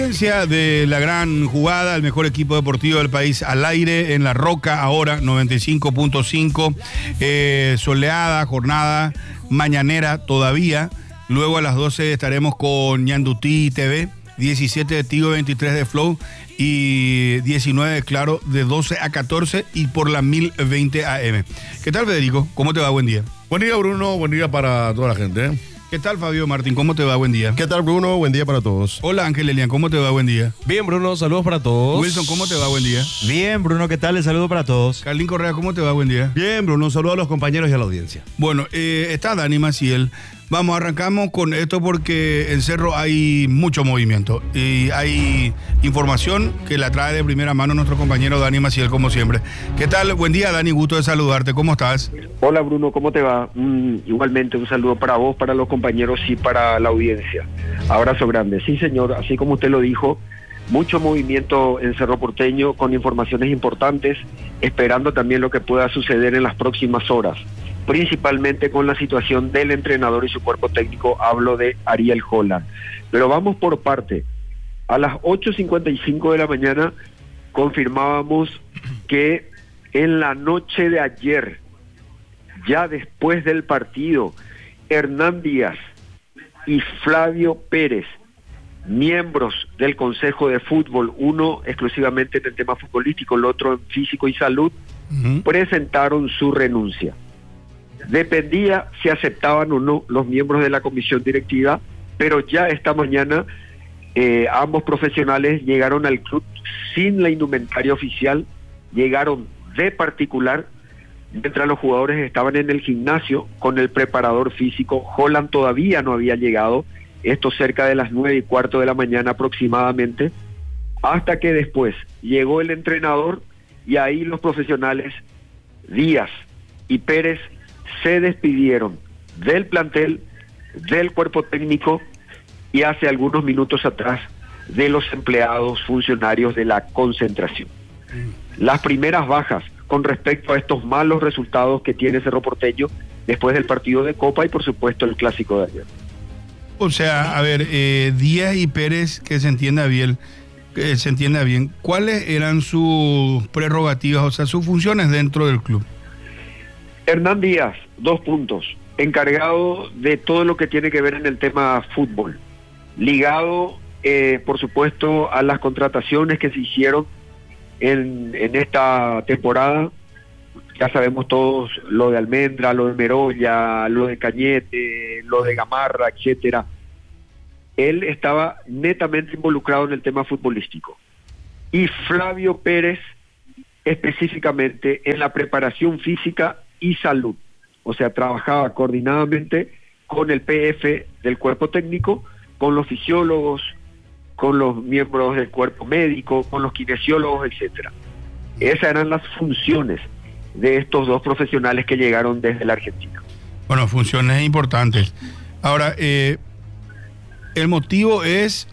secuencia de la gran jugada, el mejor equipo deportivo del país al aire en La Roca, ahora 95.5, soleada, jornada mañanera todavía. Luego a las 12 estaremos con Ñandutí TV, 17 de Tigo, 23 de Flow y 19 de Claro, de 12 a 14 y por la 1020 AM. ¿Qué tal, Federico? ¿Cómo te va? Buen día. Buen día, Bruno. Buen día para toda la gente. ¿Qué tal, Fabio Martín? ¿Cómo te va? Buen día. ¿Qué tal, Bruno? Buen día para todos. Hola, Ángel Elian. ¿Cómo te va? Buen día. Bien, Bruno. Saludos para todos. Wilson, ¿cómo te va? Buen día. Bien, Bruno. ¿Qué tal? El saludo para todos. Carlín Correa, ¿cómo te va? Buen día. Bien, Bruno. Un saludo a los compañeros y a la audiencia. Bueno, está Dani Maciel. Vamos, arrancamos con esto porque en Cerro hay mucho movimiento y hay información que la trae de primera mano nuestro compañero Dani Maciel, como siempre. ¿Qué tal? Buen día, Dani, gusto de saludarte. ¿Cómo estás? Hola, Bruno, ¿cómo te va? Igualmente, un saludo para vos, para los compañeros y para la audiencia. Abrazo grande. Sí, señor, así como usted lo dijo, mucho movimiento en Cerro Porteño con informaciones importantes, esperando también lo que pueda suceder en las próximas horas, principalmente con la situación del entrenador y su cuerpo técnico. Hablo de Ariel Holland. Pero vamos por parte. A las 8:55 de la mañana confirmábamos que en la noche de ayer, ya después del partido, Hernán Díaz y Flavio Pérez, miembros del Consejo de Fútbol, uno exclusivamente en el tema futbolístico, el otro en físico y salud, presentaron su renuncia. Dependía si aceptaban o no los miembros de la comisión directiva, pero ya esta mañana ambos profesionales llegaron al club sin la indumentaria oficial, llegaron de particular, mientras los jugadores estaban en el gimnasio con el preparador físico. Holland todavía no había llegado, esto cerca de las 9:15 de la mañana aproximadamente, hasta que después llegó el entrenador y ahí los profesionales Díaz y Pérez se despidieron del plantel, del cuerpo técnico y hace algunos minutos atrás de los empleados funcionarios de la concentración. Las primeras bajas con respecto a estos malos resultados que tiene Cerro Porteño después del partido de Copa y por supuesto el clásico de ayer. O sea, a ver, Díaz y Pérez, que se entienda bien, ¿cuáles eran sus prerrogativas, o sea, sus funciones dentro del club? Hernán Díaz, 2 puntos, encargado de todo lo que tiene que ver en el tema fútbol, ligado, por supuesto, a las contrataciones que se hicieron en esta temporada. Ya sabemos todos lo de Almendra, lo de Merolla, lo de Cañete, lo de Gamarra, etcétera. Él estaba netamente involucrado en el tema futbolístico. Y Flavio Pérez, específicamente en la preparación física y salud. O sea, trabajaba coordinadamente con el PF del cuerpo técnico, con los fisiólogos, con los miembros del cuerpo médico, con los kinesiólogos, etcétera. Esas eran las funciones de estos dos profesionales que llegaron desde la Argentina. Bueno, funciones importantes. Ahora, el motivo es,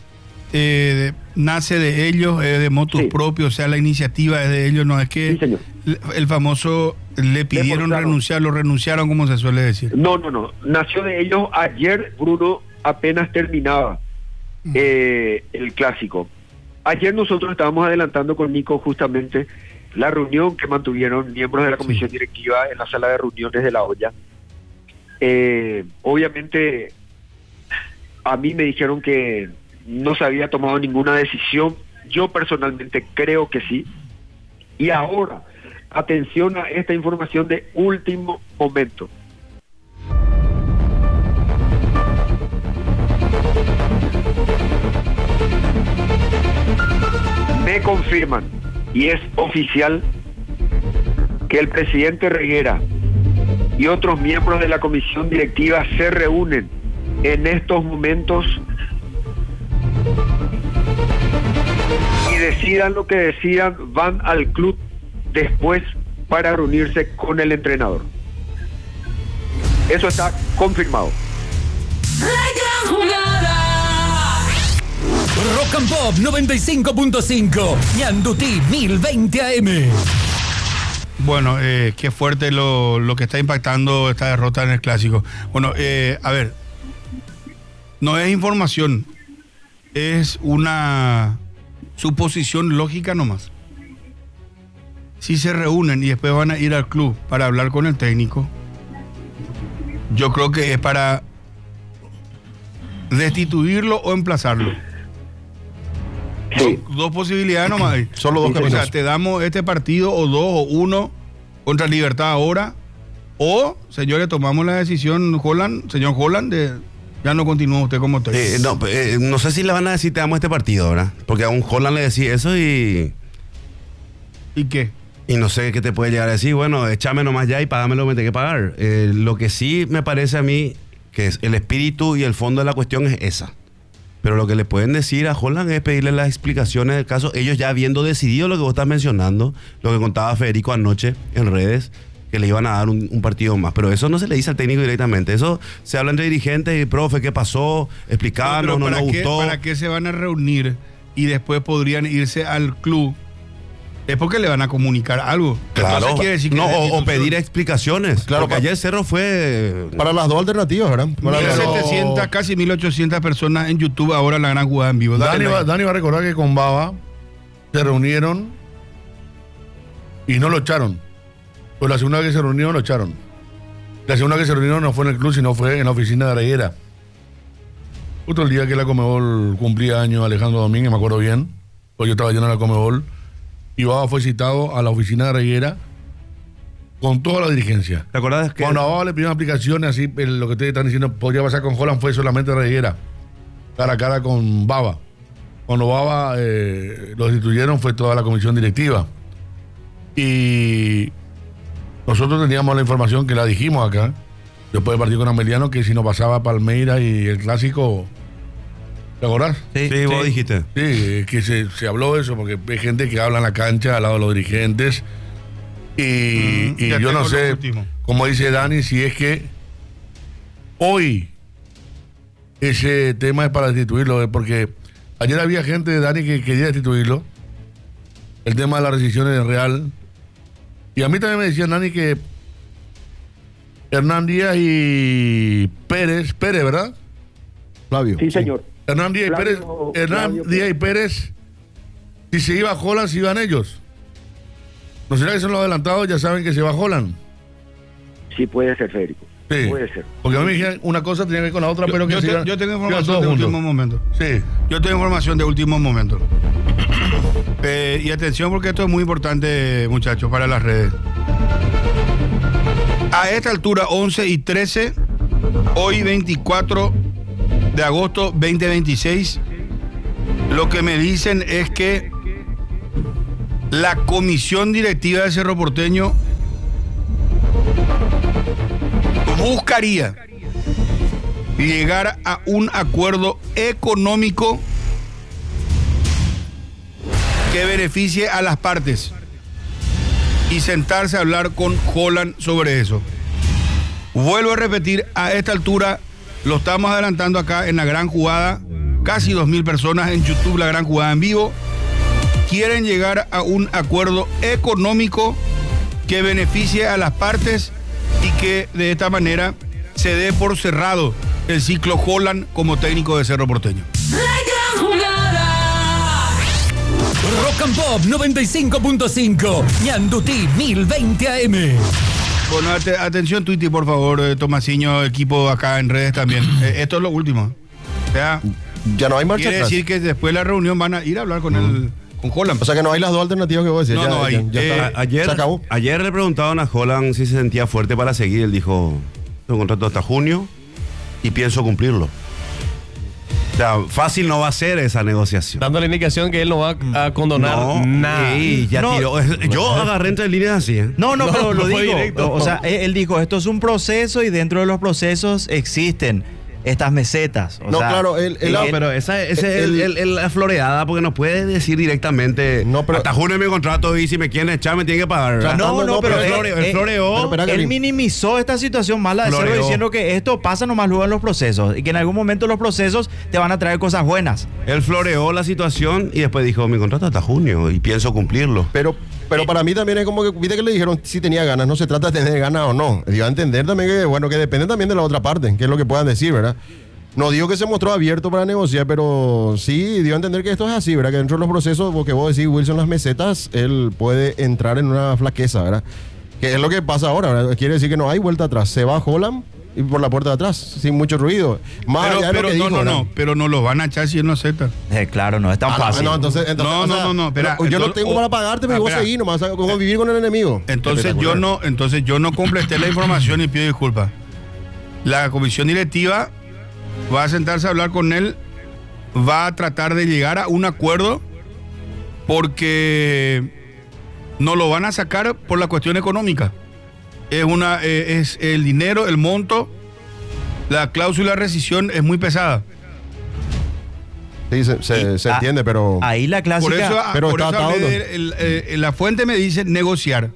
nace de ellos, de motus propios, o sea, la iniciativa es de ellos, no es que sí, el famoso le pidieron renunciar, lo renunciaron, como se suele decir. No, nació de ellos. Ayer, Bruno, apenas terminaba el clásico. Ayer nosotros estábamos adelantando con Nico justamente la reunión que mantuvieron miembros de la comisión directiva en la sala de reuniones de La Olla. Obviamente a mí me dijeron que no se había tomado ninguna decisión. Yo personalmente creo que sí. Y ahora, atención a esta información de último momento. Me confirman, y es oficial, que el presidente Reguera y otros miembros de la comisión directiva se reúnen en estos momentos y decidan lo que decidan, van al club después para reunirse con el entrenador. Eso está confirmado. Rock and Pop 95.5, Ñandutí 1020 AM. Bueno, qué fuerte lo que está impactando esta derrota en el clásico. Bueno, a ver, no es información, es una suposición lógica nomás. Si se reúnen y después van a ir al club para hablar con el técnico, yo creo que es para destituirlo o emplazarlo. Sí. Dos posibilidades nomás hay. Solo dos O caminos. sea, te damos este partido o dos o uno contra Libertad ahora, o, señores, tomamos la decisión, señor Holland, de ya no continúa usted como técnico. No sé si le van a decir te damos este partido, ¿verdad? Porque a un Holland le decís eso y ¿Y qué? no sé qué te puede llegar a decir. Bueno, échame nomás ya y págame lo que me tengo que pagar. Lo que sí me parece a mí que es el espíritu y el fondo de la cuestión es esa. Pero lo que le pueden decir a Holland es pedirle las explicaciones del caso, ellos ya habiendo decidido lo que vos estás mencionando, lo que contaba Federico anoche en redes, que le iban a dar un partido más. Pero eso no se le dice al técnico directamente. Eso se habla entre dirigentes y profe, ¿qué pasó? Explicarnos, no nos gustó. ¿Para qué se van a reunir y después podrían irse al club? Es porque le van a comunicar algo. Claro, Entonces quiere decir que no, la o institución- pedir explicaciones. Claro, Porque ayer Cerro fue... Para las dos alternativas, ¿verdad? Para 1.700, casi 1.800 personas en YouTube ahora la gran jugada en vivo. Dale, Dani va a recordar que con Baba se reunieron y no lo echaron. Pues la segunda vez que se reunieron lo echaron. La segunda vez que se reunieron no fue en el club, sino fue en la oficina de Areguera. Justo el día que la Comebol cumplía años Alejandro Domínguez, me acuerdo bien, pues yo estaba yendo a la Comebol, y Baba fue citado a la oficina de Areguera con toda la dirigencia. ¿Te acordás que Cuando a Baba le pidieron aplicaciones, así lo que ustedes están diciendo podría pasar con Holland, fue solamente Reguera, cara a cara con Baba. Cuando Baba lo destituyeron fue toda la comisión directiva. Y nosotros teníamos la información que la dijimos acá, después del partido con Ameliano, que si no pasaba Palmeiras y el clásico, ¿te acordás? Sí, vos dijiste. Sí, que se habló de eso, porque hay gente que habla en la cancha al lado de los dirigentes. Y ya yo no tengo lo sé, último. como dice Dani, si es que hoy ese tema es para destituirlo, porque ayer había gente de Dani que quería destituirlo, el tema de las rescisiones del Real. Y a mí también me decían, Dani, que Hernán Díaz y Pérez, ¿verdad? Flavio. Sí, señor. Hernán Díaz Flavio- y Pérez, Flavio Díaz y Pérez, si se iba a Holland, se iban ellos. ¿No será que son los adelantados? Ya saben que se va a Holland. Sí, puede ser, Federico. Sí. Puede ser. Porque a mí me dijeron una cosa tenía que ver con la otra, pero que yo, se iban- yo tengo iban información todos de juntos. último momento. Sí. Yo tengo información de último momento. Y atención porque esto es muy importante, muchachos, para las redes. A esta altura, 11:13, hoy 24 de agosto 2026, lo que me dicen es que la comisión directiva de Cerro Porteño buscaría llegar a un acuerdo económico que beneficie a las partes y sentarse a hablar con Holland sobre eso. Vuelvo a repetir, a esta altura lo estamos adelantando acá en la gran jugada, casi 2.000 personas en YouTube, la gran jugada en vivo. Quieren llegar a un acuerdo económico que beneficie a las partes y que de esta manera se dé por cerrado el ciclo Holland como técnico de Cerro Porteño. La gran jugada. Rock and Pop 95.5. Ñandutí 1020 AM. Bueno, atención Twitty, por favor, Tomasiño, equipo acá en redes también. Esto es lo último. O sea, Ya no hay marcha quiere atrás. decir que después de la reunión van a ir a hablar con con Holland. O sea que no hay las dos alternativas que vos decís. No, no hay. Se acabó. Ayer le preguntaban a Holland si se sentía fuerte para seguir. Él dijo, tengo contrato hasta junio y pienso cumplirlo. O sea, fácil no va a ser esa negociación. Dando la indicación que él no va a condonar nada. Sí, ya No. tiró. Yo agarré entre líneas así, ¿eh? No, pero lo fue digo. directo. O sea, él dijo, esto es un proceso y dentro de los procesos existen estas mesetas. O No, sea, claro, él- No, pero esa es la floreada, porque no puede decir directamente No, pero- hasta junio mi contrato y si me quieren echar me tienen que pagar. ¿verdad? No, pero él floreó. pero espera, él Kevin. minimizó esta situación mala de Cerro Floreó. diciendo que esto pasa nomás luego en los procesos y que en algún momento los procesos te van a traer cosas buenas. Él floreó la situación y después dijo, mi contrato hasta junio y pienso cumplirlo. Pero para mí también es como que, viste que le dijeron si tenía ganas, no se trata de tener ganas o no. Dio a entender también que, bueno, que depende también de la otra parte, que es lo que puedan decir, ¿verdad? No digo que se mostró abierto para negociar, pero sí dio a entender que esto es así, ¿verdad? Que dentro de los procesos, porque vos decís, Wilson, las mesetas, él puede entrar en una flaqueza, ¿verdad? Que es lo que pasa ahora, ¿verdad? Quiere decir que no hay vuelta atrás. Se va Holland y por la puerta de atrás, sin mucho ruido. Más allá de lo que dijo, no, pero no los van a echar si él no acepta. Claro, no es tan fácil. No, entonces, no, espera, yo no tengo para pagarte, pero vos seguís nomás, como vivir con el enemigo. Entonces yo no completé la información y pido disculpas. La comisión directiva va a sentarse a hablar con él, va a tratar de llegar a un acuerdo porque no lo van a sacar por la cuestión económica. Es el dinero, el monto, la cláusula de rescisión es muy pesada. Sí, se entiende, pero ahí la clásica. Pero por está eso atado. la fuente me dice negociar.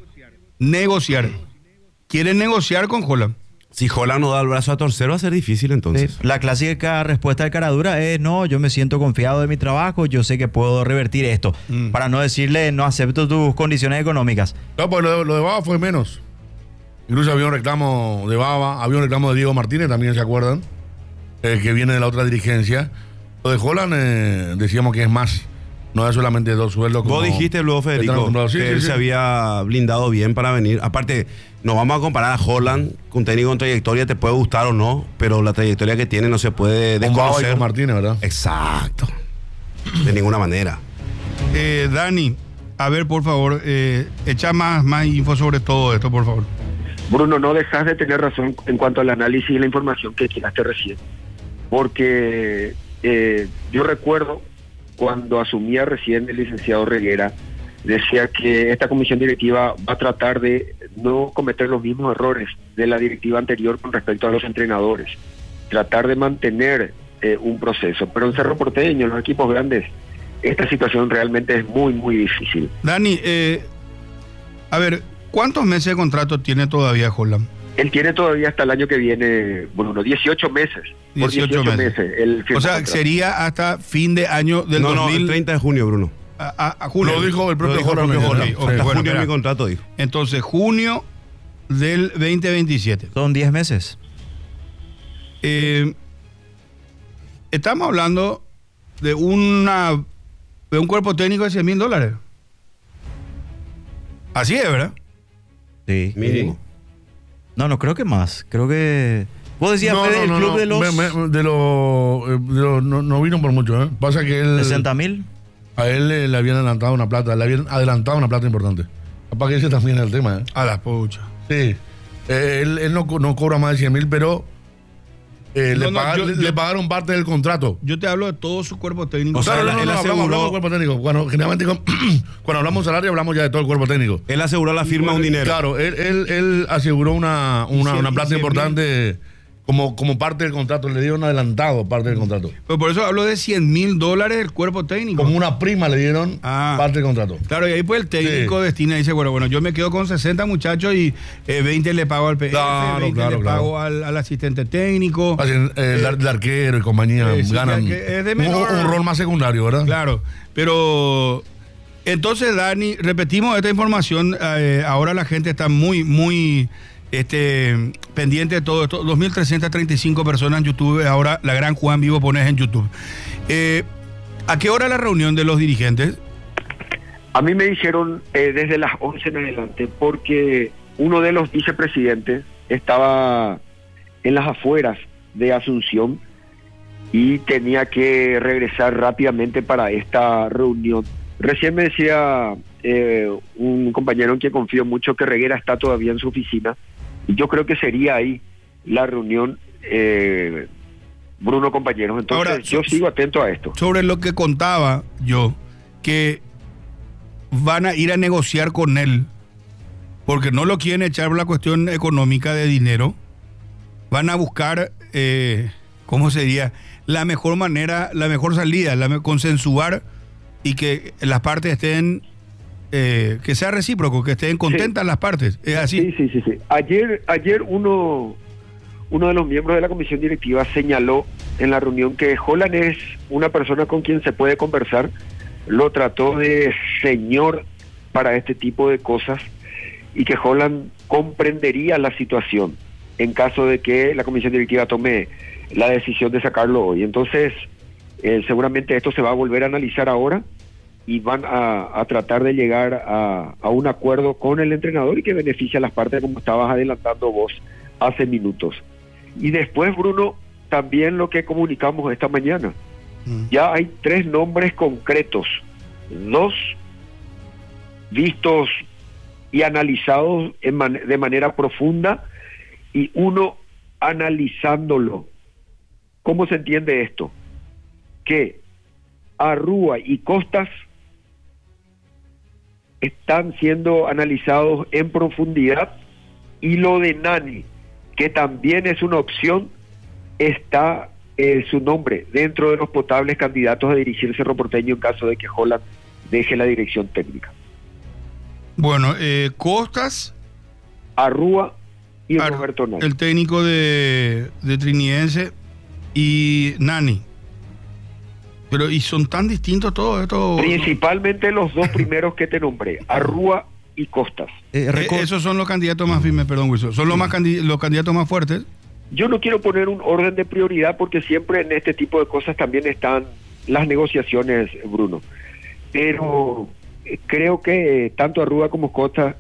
Quieren negociar con Holland. Si Holland no da el brazo a torcer, va a ser difícil entonces. La clásica respuesta de Caradura es: no, yo me siento confiado de mi trabajo, yo sé que puedo revertir esto. Para no decirle, no acepto tus condiciones económicas. No, pues lo de Baba fue menos. Incluso había un reclamo de Baba, había un reclamo de Diego Martínez, también se acuerdan, que viene de la otra dirigencia. Lo de Holland decíamos que es más, no es solamente 2 sueldos. Vos dijiste luego, Federico, que él se había blindado bien para venir. Aparte, no vamos a comparar a Holland con un técnico con trayectoria, te puede gustar o no, pero la trayectoria que tiene no se puede desconocer. Con Martínez, ¿verdad? Exacto. De ninguna manera. Dani, a ver, por favor, echa más info sobre todo esto, por favor. Bruno, no dejas de tener razón en cuanto al análisis y la información que tiraste recién. Porque yo recuerdo cuando asumía recién el licenciado Reguera, decía que esta comisión directiva va a tratar de no cometer los mismos errores de la directiva anterior con respecto a los entrenadores. Tratar de mantener un proceso. Pero en Cerro Porteño, en los equipos grandes, esta situación realmente es muy, muy difícil. Dani, a ver, ¿cuántos meses de contrato tiene todavía Holland? Él tiene todavía hasta el año que viene, Bruno, 18 meses. 18 meses. O sea, sería hasta fin de año del 2000. No, el 30 de junio, Bruno. A junio. Lo dijo el propio Holland. Hasta junio de mi contrato, dijo. Entonces, junio del 2027. Son 10 meses. Estamos hablando de un cuerpo técnico de $100,000. Así es, ¿verdad? Sí. Mínimo. No creo que más. Creo que... Vos decías, Fede, el club de los... No vino por mucho, ¿eh? Pasa que él... 60,000. A él le habían adelantado una plata, importante. Capaz que ese también es el tema, ¿eh? A la pucha. Sí. Él no cobra más de 100,000, pero le pagaron parte del contrato. Yo te hablo de todo su cuerpo técnico. O sea, él aseguró... hablamos del cuerpo técnico. Generalmente cuando hablamos de salario hablamos ya de todo el cuerpo técnico. Él aseguró la firma un dinero. Claro, él aseguró una plata importante como parte del contrato. Le dieron adelantado parte del contrato. Pues por eso hablo de $100,000 el cuerpo técnico. Como una prima le dieron parte del contrato. Claro, y ahí pues el técnico destina y dice, bueno, yo me quedo con 60 muchachos y 20 le pago al PF, 20 le pago al asistente técnico. El arquero y compañía ganan un rol más secundario, ¿verdad? Claro, pero entonces, Dani, repetimos esta información. Ahora la gente está muy, muy... pendiente de todo esto. 2.335 personas en YouTube. Ahora la gran Juan Vivo pones en YouTube. ¿A qué hora la reunión de los dirigentes? A mí me dijeron desde las 11 en adelante, porque uno de los vicepresidentes estaba en las afueras de Asunción y tenía que regresar rápidamente para esta reunión. Recién me decía un compañero en quien confío mucho que Reguera está todavía en su oficina. Yo creo que sería ahí la reunión, Bruno, compañeros. Entonces, ahora, yo sigo atento a esto. Sobre lo que contaba yo, que van a ir a negociar con él, porque no lo quieren echar por la cuestión económica de dinero. Van a buscar, ¿cómo se diría? La mejor manera, la mejor salida, consensuar y que las partes estén... que sea recíproco, que estén contentas las partes. ¿Es así? Sí. Ayer uno de los miembros de la comisión directiva señaló en la reunión que Holland es una persona con quien se puede conversar. Lo trató de señor para este tipo de cosas y que Holland comprendería la situación. en caso de que la comisión directiva tome la decisión de sacarlo hoy. Entonces, seguramente esto se va a volver a analizar ahora y van a tratar de llegar a un acuerdo con el entrenador y que beneficie a las partes, como estabas adelantando vos hace minutos. Y después, Bruno, también lo que comunicamos esta mañana. Ya hay 3 nombres concretos, 2 vistos y analizados de manera profunda y 1 analizándolo. ¿Cómo se entiende esto? Que Arrua y Costas están siendo analizados en profundidad y lo de Nani, que también es una opción, está su nombre dentro de los potables candidatos a dirigir Cerro Porteño en caso de que Holland deje la dirección técnica. Bueno, Costas, Arrua y Roberto Nani. El técnico de Trinidense y Nani. Pero, ¿y son tan distintos todos estos? Principalmente los 2 primeros que te nombré, Arrua y Costas. Esos son los candidatos más firmes, perdón, Wilson. ¿Son los candidatos más fuertes? Yo no quiero poner un orden de prioridad porque siempre en este tipo de cosas también están las negociaciones, Bruno. Pero creo que tanto Arrua como Costas,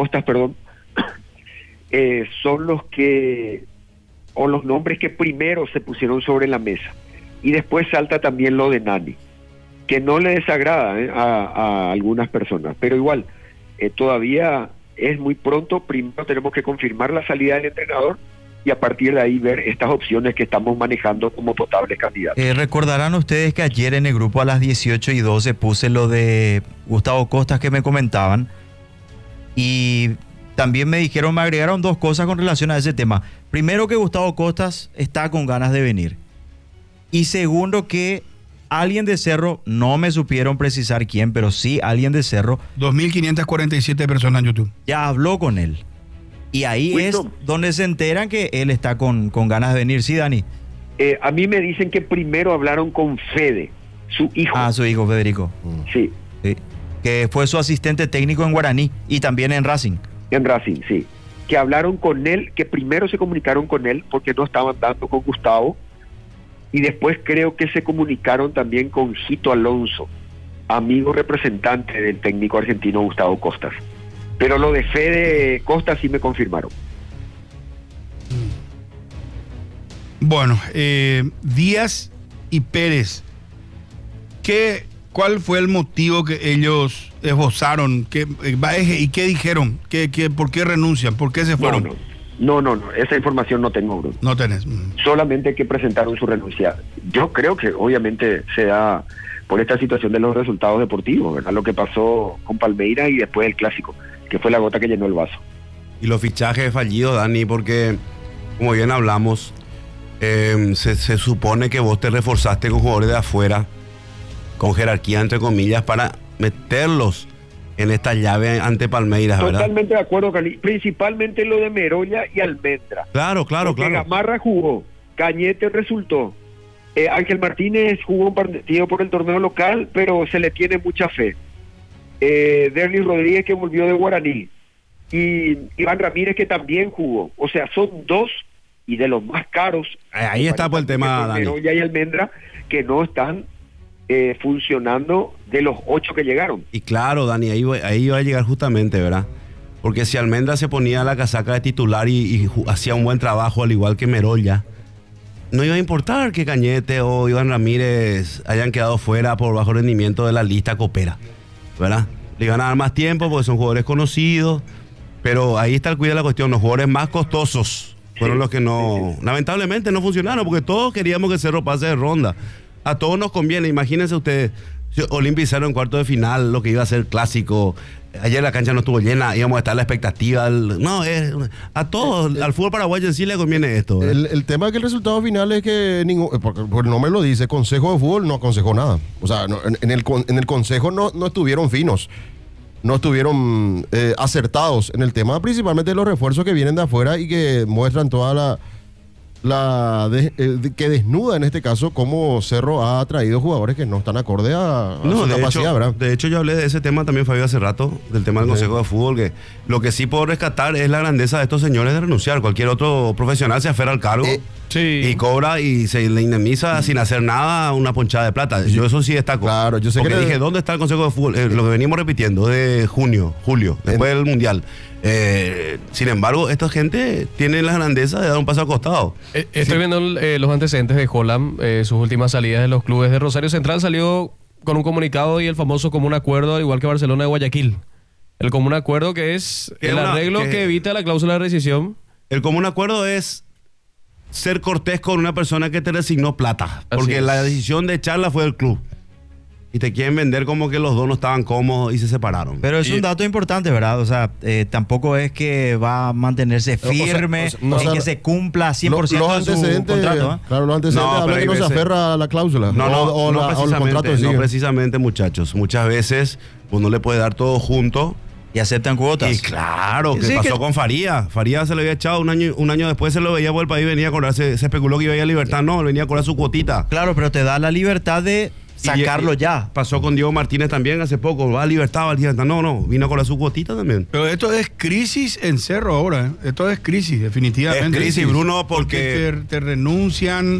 son los nombres que primero se pusieron sobre la mesa. Y después salta también lo de Nani, que no le desagrada a algunas personas, pero igual, todavía es muy pronto. Primero tenemos que confirmar la salida del entrenador y a partir de ahí ver estas opciones que estamos manejando como potables candidatos. Recordarán ustedes que ayer en el grupo a las 18:12 puse lo de Gustavo Costas que me comentaban y también me agregaron 2 cosas con relación a ese tema. Primero, que Gustavo Costas está con ganas de venir. Y segundo, que alguien de Cerro, no me supieron precisar quién, pero sí alguien de Cerro. 2.547 personas en YouTube. Ya habló con él. Y ahí es donde se enteran que él está con ganas de venir. ¿Sí, Dani? A mí me dicen que primero hablaron con Fede, su hijo. Ah, su hijo, Federico. Sí. Que fue su asistente técnico en Guaraní y también en Racing. En Racing, sí. Que hablaron con él, que primero se comunicaron con él porque no estaban dando con Gustavo. Y después creo que se comunicaron también con Jito Alonso, amigo representante del técnico argentino Gustavo Costas. Pero lo de Fede Costas sí me confirmaron. Bueno, Díaz y Pérez, ¿cuál fue el motivo que ellos esbozaron? ¿Y qué dijeron? ¿Por qué renuncian? ¿Por qué se fueron? No, esa información no tengo, Bruno. No tenés. Solamente que presentaron su renuncia. Yo creo que obviamente se da por esta situación de los resultados deportivos, ¿verdad? Lo que pasó con Palmeiras y después el Clásico, que fue la gota que llenó el vaso. Y los fichajes fallidos, Dani, porque como bien hablamos, se supone que vos te reforzaste con jugadores de afuera, con jerarquía entre comillas, para meterlos en esta llave ante Palmeiras, ¿verdad? Totalmente de acuerdo, Cali. Principalmente lo de Merolla y Almendra. Claro. Gamarra jugó, Cañete resultó, Ángel Martínez jugó un partido por el torneo local, pero se le tiene mucha fe. Derlis Rodríguez, que volvió de Guaraní, y Iván Ramírez, que también jugó. O sea, son 2 y de los más caros. Ahí está por el tema, Dani. Merolla y Almendra, que no están funcionando de los 8 que llegaron. Y claro, Dani, ahí iba a llegar justamente, ¿verdad? Porque si Almendra se ponía la casaca de titular y hacía un buen trabajo, al igual que Merolla, no iba a importar que Cañete o Iván Ramírez hayan quedado fuera por bajo rendimiento de la lista copera, ¿verdad? Le iban a dar más tiempo porque son jugadores conocidos, pero ahí está el cuidado de la cuestión. Los jugadores más costosos fueron los que lamentablemente no funcionaron, porque todos queríamos que Cerro pase de ronda. A todos nos conviene. Imagínense ustedes, Olimpia hicieron en cuarto de final, lo que iba a ser clásico. Ayer la cancha no estuvo llena, íbamos a estar a la expectativa. A todos, al fútbol paraguayo en sí le conviene esto. El tema es que el resultado final es que porque no me lo dice, Consejo de Fútbol no aconsejó nada. O sea, en el Consejo no estuvieron finos, no estuvieron acertados en el tema, principalmente de los refuerzos que vienen de afuera y que muestran toda que desnuda en este caso cómo Cerro ha traído jugadores que no están acorde a su capacidad, ¿verdad? De hecho, yo hablé de ese tema también, Fabio, hace rato, del tema del Consejo de Fútbol, que lo que sí puedo rescatar es la grandeza de estos señores de renunciar. Cualquier otro profesional se aferra al cargo y cobra y se le indemniza sin hacer nada una ponchada de plata. Yo eso sí destaco. Claro, yo sé porque que dije, ¿dónde está el Consejo de Fútbol? Lo que venimos repitiendo de julio, después del Mundial. Sin embargo, esta gente tiene la grandeza de dar un paso al costado. Estoy viendo los antecedentes de Holland, sus últimas salidas de los clubes de Rosario Central. Salió con un comunicado y el famoso común acuerdo, al igual que Barcelona de Guayaquil. El común acuerdo, que es el arreglo que evita la cláusula de rescisión. El común acuerdo es ser cortés con una persona que te resignó plata, porque la decisión de echarla fue del club. Y te quieren vender como que los dos no estaban cómodos y se separaron. Pero es un dato importante, ¿verdad? O sea, tampoco es que va a mantenerse firme, que se cumpla 100% su contrato, ¿eh? Claro, los antecedentes hablan que no se aferra a la cláusula. No precisamente, muchachos. Muchas veces uno le puede dar todo junto. Y aceptan cuotas. Y claro, ¿qué pasó con Faría? Faría se le había echado un año después, se lo veía por el país, venía a cobrarse, se especuló que iba a ir a Libertad. No, él venía a cobrar su cuotita. Claro, pero te da la libertad de sacarlo ya. Pasó con Diego Martínez también hace poco. Va a Libertad. No, vino a cobrar su cuotita también. Pero esto es crisis en Cerro ahora. Esto es crisis, definitivamente. Es crisis, Bruno, porque te renuncian,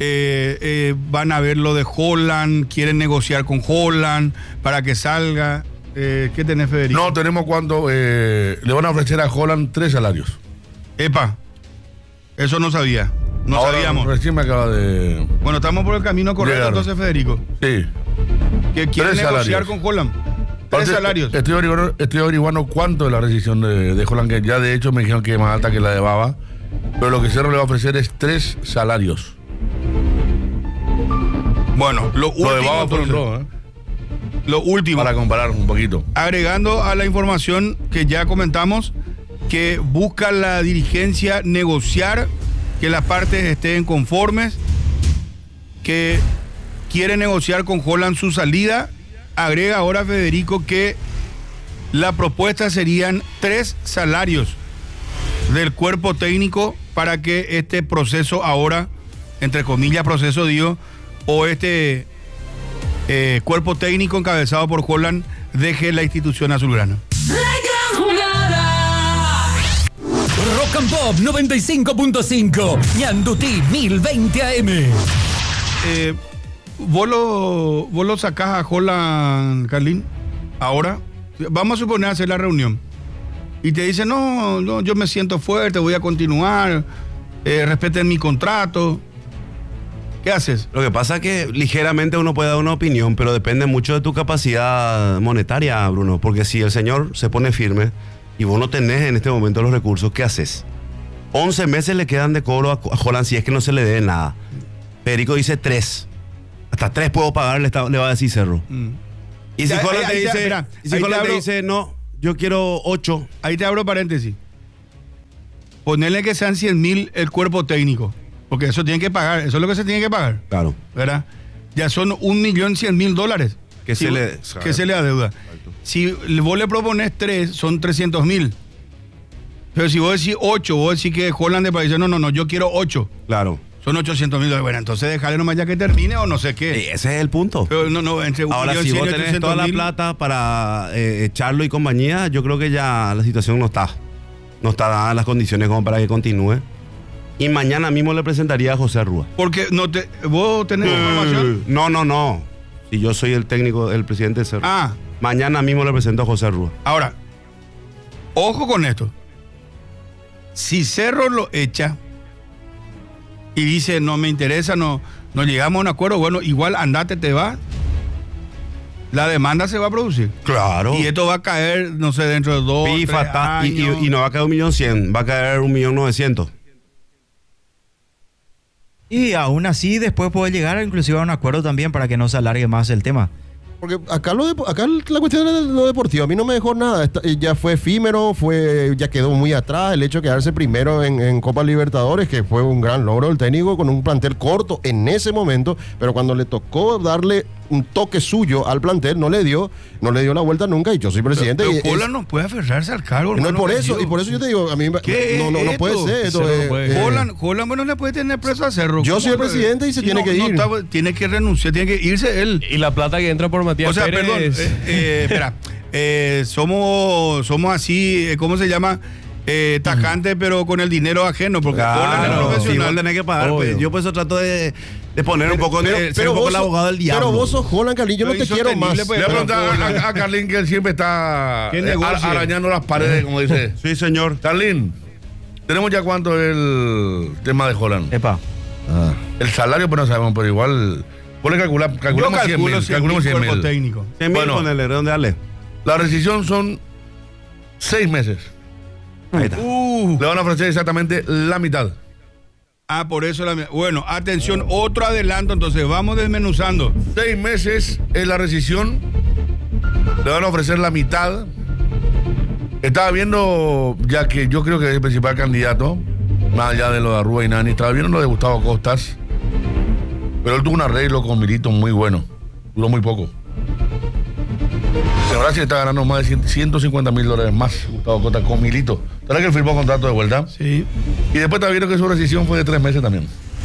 van a ver lo de Holland, quieren negociar con Holland para que salga. ¿Qué tenés, Federico? No, tenemos cuando le van a ofrecer a Holland 3 salarios. Epa, eso no sabía. No ahora sabíamos. Recién me acaba de... Bueno, estamos por el camino correcto, entonces, Federico. Sí. Que quieren negociar con Holland. 3 salarios. Estoy averiguando cuánto es la rescisión de Holland, que ya de hecho me dijeron que es más alta que la de Baba. Pero lo que Cerro le va a ofrecer es 3 salarios. Bueno, lo último. Lo de Baba fueron 2, Lo último. Para comparar un poquito. Agregando a la información que ya comentamos, que busca la dirigencia negociar, que las partes estén conformes, que quiere negociar con Holland su salida. Agrega ahora Federico que la propuesta serían 3 salarios del cuerpo técnico para que este proceso ahora, entre comillas proceso digo, o este cuerpo técnico encabezado por Holland deje la institución azulgrana. Rock and Pop 95.5, Ñandutí 1020 AM. ¿Vos lo sacás a Holland, Carlín? Ahora, vamos a suponer hacer la reunión. Y te dice, no, yo me siento fuerte, voy a continuar, respeten mi contrato. ¿Qué haces? Lo que pasa es que ligeramente uno puede dar una opinión, pero depende mucho de tu capacidad monetaria, Bruno. Porque si el señor se pone firme y vos no tenés en este momento los recursos, ¿qué haces? 11 meses le quedan de cobro a Holland si es que no se le debe nada. Federico dice 3. Hasta 3 puedo pagar, le va a decir Cerro. Y si Holland te dice, no, yo quiero 8. Ahí te abro paréntesis. Ponerle que sean 100.000 el cuerpo técnico. Porque eso tienen que pagar, eso es lo que se tiene que pagar. Claro. ¿Verdad? Ya son $1.100.000 que se le adeuda. Exacto. Si vos le propones 3, son 300.000. Pero si vos decís 8, vos decís que Holland de país, no, yo quiero 8. Claro. Son $800.000. Bueno, entonces déjale nomás ya que termine o no sé qué. Sí, ese es el punto. Pero entre ahora, si vos tenés toda la plata para echarlo y compañía, yo creo que ya la situación no está dada las condiciones como para que continúe. Y mañana mismo le presentaría a José Rúa. Porque vos tenés información. No. Si yo soy el técnico, el presidente de Cerro. Mañana mismo le presento a José Rúa. Ahora, ojo con esto. Si Cerro lo echa y dice, no me interesa, no llegamos a un acuerdo, bueno, igual andate, te va. La demanda se va a producir. Claro. Y esto va a caer, no sé, dentro de 2 3 años. Y no va a caer 1.100.000, va a caer 1.900.000. Y aún así después puede llegar inclusive a un acuerdo también para que no se alargue más el tema. Porque acá la cuestión de lo deportivo a mí no me dejó nada. Ya fue efímero, ya quedó muy atrás. El hecho de quedarse primero en Copa Libertadores, que fue un gran logro del técnico con un plantel corto en ese momento, pero cuando le tocó darle un toque suyo al plantel, no le dio la vuelta nunca y yo soy presidente. Pero Holland no puede aferrarse al cargo. No es por eso, y por eso yo te digo, a mí no puede ser. Esto, Holland bueno le puede tener preso a Cerro. Yo soy el presidente y se tiene que ir. Tiene que renunciar, tiene que irse él. Y la plata que entra por Matías Pérez. Perdón, espera. Somos así, ¿cómo se llama? Tajantes, pero con el dinero ajeno, porque Holland es profesional. Igual tenés que pagar, pues. Yo por eso trato de poner un poco, ser un poco el abogado del diablo. Pero vos sos Holland, Carlín, yo no te quiero más. Le voy a preguntar a Carlín, que él siempre está arañando las paredes, como dice. Sí, señor. Carlín, ¿tenemos ya cuánto es el tema de Holland? Epa. El salario, pues no sabemos, pero igual... Calculamos 100 mil. Técnico. 100 mil con el redondearle. La rescisión son 6 meses. Ahí está. Le van a ofrecer exactamente la mitad. Por eso bueno, atención, otro adelanto, entonces vamos desmenuzando. 6 meses es la rescisión. Le van a ofrecer la mitad. Estaba viendo, ya que yo creo que es el principal candidato, más allá de lo de Arrua y Nani, estaba viendo lo de Gustavo Costas. Pero él tuvo un arreglo con Milito muy bueno. Duró muy poco. En Brasil está ganando más de $150,000 más Gustavo Costas con Milito. ¿Sabes que él firmó contrato de vuelta? Sí. Y después está viendo que su rescisión fue de 3 meses también.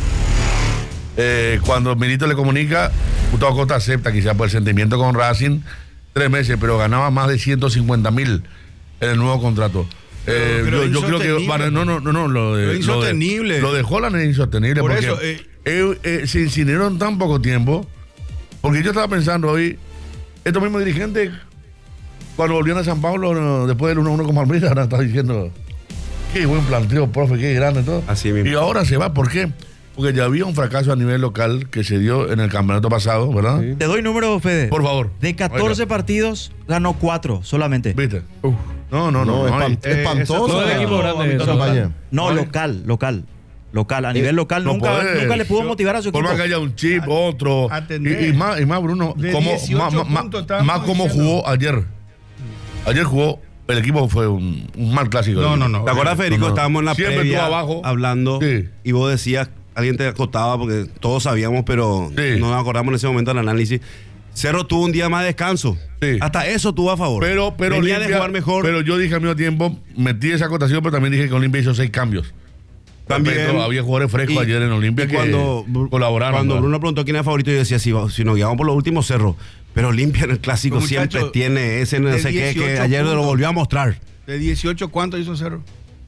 Cuando Milito le comunica, Gustavo Costas acepta, quizá por el sentimiento con Racing, 3 meses, pero ganaba más de 150,000 en el nuevo contrato. Yo creo que lo de insostenible. Lo de Holland es insostenible. Por porque eso se incineraron en tan poco tiempo. Porque yo estaba pensando hoy, estos mismos dirigentes, cuando volvieron a San Pablo, después del 1-1 con Palmeiras, ahora están diciendo, qué buen planteo, profe, qué grande todo. Así mismo. Y ahora se va, ¿por qué? Porque ya había un fracaso a nivel local que se dio en el campeonato pasado, ¿verdad? Sí. Te doy número, Fede. Por favor. De 14 partidos, ganó 4 solamente. ¿Viste? No, espantoso. No del equipo grande, esa campaña. No, local. A nivel local nunca le pudo motivar a su Por equipo. más que haya un chip, otro. Y más, Bruno, más como jugó ayer. Ayer jugó, el equipo fue un mal clásico. No. ¿Te acuerdas, Federico? Estábamos en la Siempre previa estuvo abajo. hablando, Sí. y vos decías, alguien te acotaba porque todos sabíamos, pero Sí. no nos acordamos en ese momento del análisis. Cerro tuvo un día más de descanso. Sí. Hasta eso tuvo a favor. Pero venía Olimpia, de jugar mejor. Pero yo dije al mismo tiempo, metí esa acotación, pero también dije que Olimpia hizo 6 cambios. También había jugadores frescos ayer en Olimpia que colaboraron. Cuando Bruno preguntó quién era favorito, yo decía, si nos guiamos por los últimos cerros. Pero Olimpia en el clásico Pero, siempre muchacho, tiene ese no de sé qué, que 18 ayer lo puntos. volvió a mostrar. De 18, ¿cuánto hizo Cerro?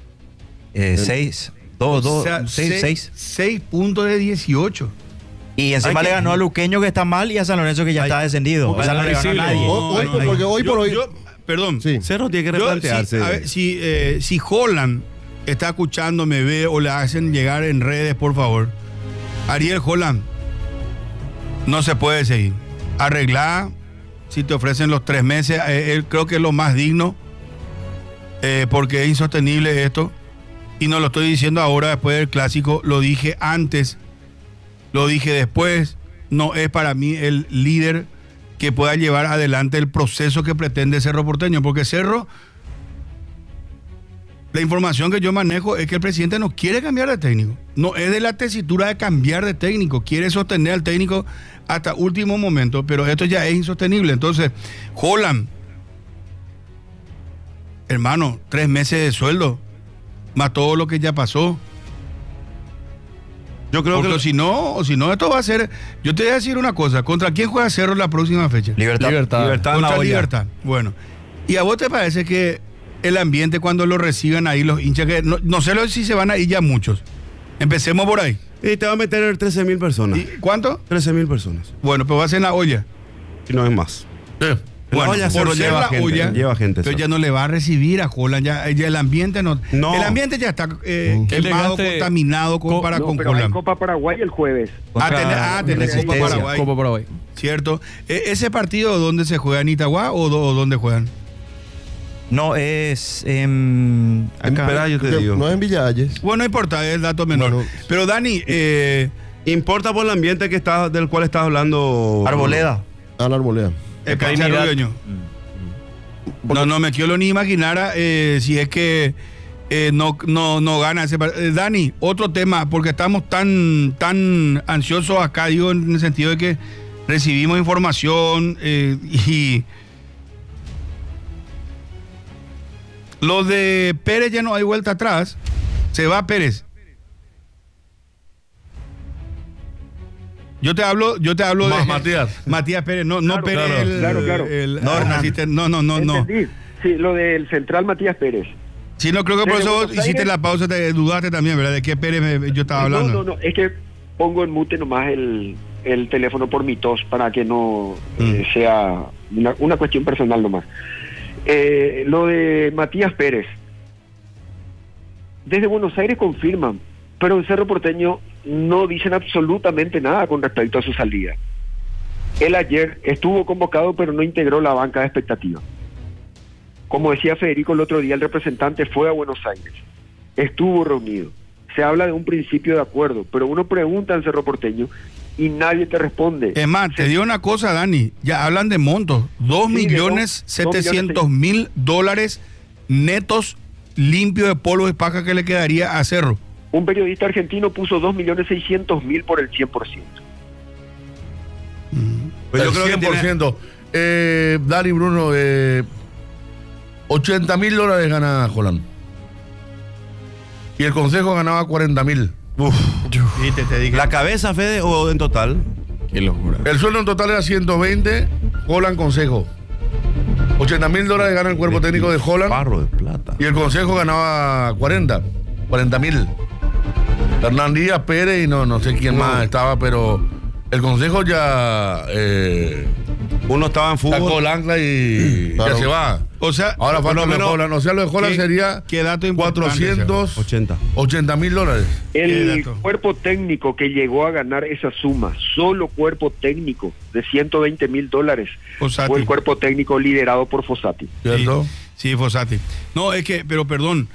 6. 6. 6 puntos de 18. Y encima le ganó a Luqueño, que está mal, y a San Lorenzo, que ya está descendido. O sea, no le ganó a nadie. Porque hoy por hoy. Perdón. Sí. Cerro tiene que replantearse. A ver, si Holland está escuchando, me ve o le hacen llegar en redes, por favor. Ariel Holland, no se puede seguir. Arreglar, si te ofrecen los 3 meses, creo que es lo más digno, porque es insostenible esto. Y no lo estoy diciendo ahora después del clásico, lo dije antes, lo dije después. No es para mí el líder que pueda llevar adelante el proceso que pretende Cerro Porteño, porque Cerro, la información que yo manejo es que el presidente no quiere cambiar de técnico, no es de la tesitura de cambiar de técnico, quiere sostener al técnico hasta último momento, pero esto ya es insostenible. Entonces, Holland, hermano, 3 meses de sueldo, más todo lo que ya pasó. Yo creo Porque que si no, esto va a ser. Yo te voy a decir una cosa: ¿contra quién juega Cerro la próxima fecha? Libertad. Libertad en la Contra olla. Libertad. Bueno, ¿y a vos te parece que el ambiente cuando lo reciban ahí los hinchas, que no sé si se van a ir ya muchos? Empecemos por ahí. Y te va a meter 13,000 personas. ¿Y cuánto? 13,000 personas. Bueno, pues va a ser en la olla. Si no es más. Bueno, olla por Cerro ser lleva la gente, olla, lleva gente, pero Cerro. ya no le va a recibir a Holland, ya el ambiente no. El ambiente ya está quemado, contaminado para con Pero hay Holland. Copa Paraguay el jueves. Tenés Copa Paraguay. Copa Paraguay. ¿Cierto? ¿Ese partido dónde se juega? ¿En Itagua o dónde juegan? No, es acá. Espera, yo te digo. No es en Villalles. Bueno, no importa, es el dato menor. No. Pero Dani, Importa por el ambiente del cual estás hablando. Arboleda. A la Arboleda. Charrulleño. No me quiero ni imaginar si es que no gana ese partido. Dani, otro tema, porque estamos tan ansiosos acá, digo, en el sentido de que recibimos información y lo de Pérez ya no hay vuelta atrás. Se va Pérez. Yo te hablo de Matías Pérez, no Claro, Pérez. claro. No. Entendí. Sí, lo del central Matías Pérez. Sí, no, creo que por Desde eso Buenos hiciste Aires. la pausa, te dudaste también, ¿verdad? ¿De qué Pérez yo estaba hablando? No, es que pongo en mute nomás el teléfono por mi tos para que no sea una cuestión personal nomás. Lo de Matías Pérez. Desde Buenos Aires confirman, pero en Cerro Porteño no dicen absolutamente nada con respecto a su salida. Él ayer estuvo convocado, pero no integró la banca de expectativa. Como decía Federico el otro día, el representante fue a Buenos Aires, estuvo reunido. Se habla de un principio de acuerdo, pero uno pregunta en Cerro Porteño y nadie te responde. Es más, te digo una cosa, Dani, ya hablan de montos, $2.700.000 netos limpios de polvo y paja que le quedaría a Cerro. Un periodista argentino puso 2.600.000 por el 100%. Pues yo El creo que 100%. Dani, Bruno, $80.000 gana Holland. Y el consejo ganaba 40.000. Viste, te dije. ¿La cabeza, Fede, o en total? Qué locura. El sueldo en total era 120, Holland consejo. $80.000 gana el cuerpo técnico de Holland. Barro de plata. Y el consejo ganaba 40.000. Hernán Díaz, Pérez y no sé quién más estaba, pero el consejo ya Uno estaba en sacó fútbol. el ancla y Claro. ya se va. O sea, Ahora por falta lo lo de menos, Holland. O sea, lo de Holland sería ¿qué dato importante, 80. $480.000. El dato. cuerpo técnico que llegó a ganar esa suma, solo cuerpo técnico de $120.000, Fossati. fue el cuerpo técnico liderado por Fossati. ¿Cierto? Sí, Fossati. No, es que, pero perdón,